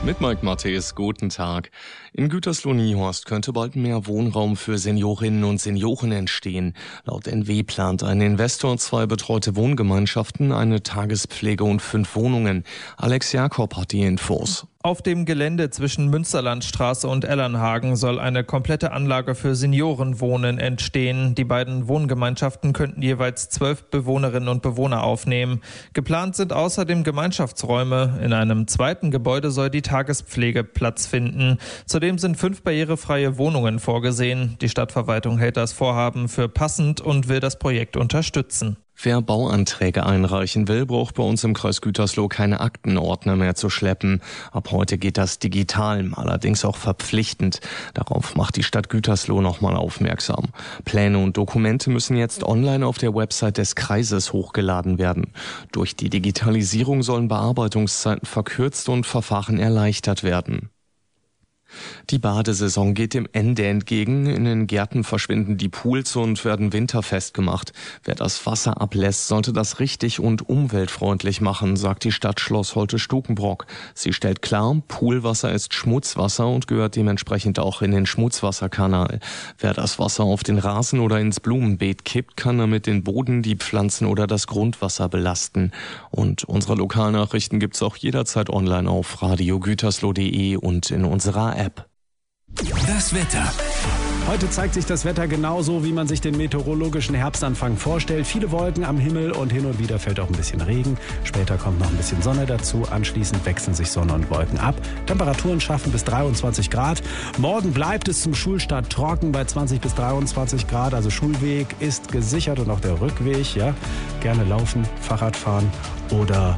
Mit Mike Matthes, guten Tag. In Gütersloh-Niehorst könnte bald mehr Wohnraum für Seniorinnen und Senioren entstehen. Laut NW plant ein Investor 2 betreute Wohngemeinschaften, eine Tagespflege und 5 Wohnungen. Alex Jakob hat die Infos. Auf dem Gelände zwischen Münsterlandstraße und Ellernhagen soll eine komplette Anlage für Seniorenwohnen entstehen. Die beiden Wohngemeinschaften könnten jeweils 12 Bewohnerinnen und Bewohner aufnehmen. Geplant sind außerdem Gemeinschaftsräume. In einem zweiten Gebäude soll die Tagespflege Platz finden. Zudem sind 5 barrierefreie Wohnungen vorgesehen. Die Stadtverwaltung hält das Vorhaben für passend und will das Projekt unterstützen. Wer Bauanträge einreichen will, braucht bei uns im Kreis Gütersloh keine Aktenordner mehr zu schleppen. Ab heute geht das digital, allerdings auch verpflichtend. Darauf macht die Stadt Gütersloh nochmal aufmerksam. Pläne und Dokumente müssen jetzt online auf der Website des Kreises hochgeladen werden. Durch die Digitalisierung sollen Bearbeitungszeiten verkürzt und Verfahren erleichtert werden. Die Badesaison geht dem Ende entgegen. In den Gärten verschwinden die Pools und werden winterfest gemacht. Wer das Wasser ablässt, sollte das richtig und umweltfreundlich machen, sagt die Stadt Schloss Holte-Stukenbrock. Sie stellt klar, Poolwasser ist Schmutzwasser und gehört dementsprechend auch in den Schmutzwasserkanal. Wer das Wasser auf den Rasen oder ins Blumenbeet kippt, kann damit den Boden, die Pflanzen oder das Grundwasser belasten. Und unsere Lokalnachrichten gibt's auch jederzeit online auf radiogütersloh.de und in unserer App. Das Wetter. Heute zeigt sich das Wetter genauso, wie man sich den meteorologischen Herbstanfang vorstellt. Viele Wolken am Himmel und hin und wieder fällt auch ein bisschen Regen. Später kommt noch ein bisschen Sonne dazu. Anschließend wechseln sich Sonne und Wolken ab. Temperaturen schaffen bis 23 Grad. Morgen bleibt es zum Schulstart trocken bei 20 bis 23 Grad. Also Schulweg ist gesichert und auch der Rückweg. Ja, gerne laufen, Fahrrad fahren oder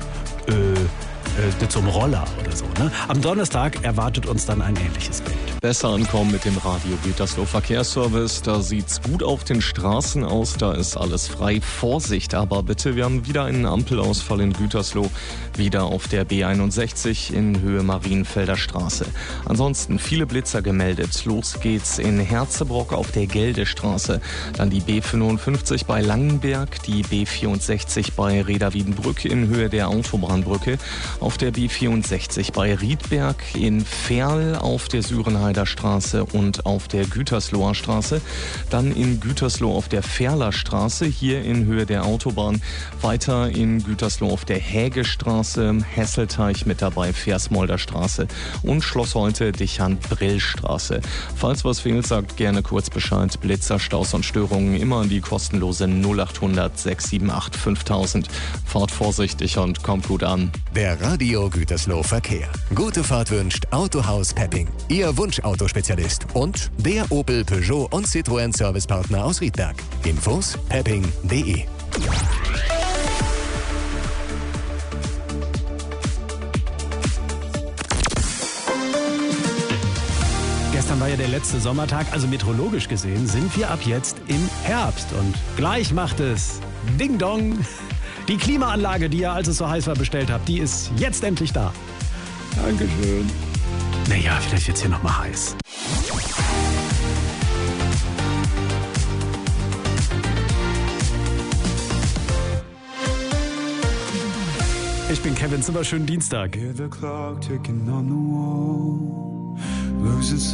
zum Roller oder so. Ne? Am Donnerstag erwartet uns dann ein ähnliches Bild. Besser ankommen mit dem Radio Gütersloh Verkehrsservice. Da sieht's gut auf den Straßen aus, da ist alles frei. Vorsicht aber bitte, wir haben wieder einen Ampelausfall in Gütersloh, wieder auf der B61 in Höhe Marienfelder Straße. Ansonsten viele Blitzer gemeldet. Los geht's in Herzebrock auf der Geldestraße, dann die B55 bei Langenberg, die B64 bei Reda-Wiedenbrück in Höhe der Autobahnbrücke, auf der B64 bei Riedberg, in Verl auf der Sürenheider Straße und auf der Gütersloher Straße. Dann in Gütersloh auf der Ferler Straße, hier in Höhe der Autobahn. Weiter in Gütersloh auf der Hägestraße, Hesselteich mit dabei, Versmolder Straße und Schloss Holte, Dichand-Brill-Straße. Falls was fehlt, sagt gerne kurz Bescheid. Blitzer, Staus und Störungen immer an die kostenlose 0800 678 5000. Fahrt vorsichtig und kommt gut an. Der Radio Gütersloh Verkehr. Gute Fahrt wünscht Autohaus Pepping, Ihr Wunschautospezialist und der Opel, Peugeot und Citroën Servicepartner aus Riedberg. Infos pepping.de. Gestern war ja der letzte Sommertag, also meteorologisch gesehen sind wir ab jetzt im Herbst. Und gleich macht es Ding Dong. Die Klimaanlage, die ihr, als es so heiß war, bestellt habt, die ist jetzt endlich da. Dankeschön. Naja, vielleicht wird's hier nochmal heiß. Ich bin Kevin Zimmer, schönen Dienstag.